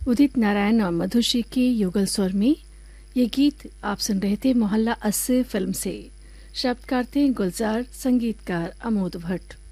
उदित नारायण और मधुश्री के युगल स्वर में ये गीत आप सुन रहे थे मोहल्ला 80 फिल्म से। शब्दकार थे गुलजार, संगीतकार अमोद भट्ट।